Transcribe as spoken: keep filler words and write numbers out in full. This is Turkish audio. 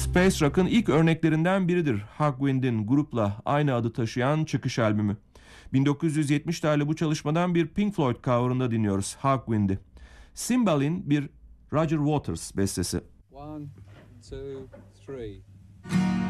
Space Rock'ın ilk örneklerinden biridir Hawkwind'in grupla aynı adı taşıyan çıkış albümü. bin dokuz yüz yetmiş tarihli bu çalışmadan bir Pink Floyd cover'ında dinliyoruz Hawkwind'i. Cymbal'in bir Roger Waters bestesi. One, two, three.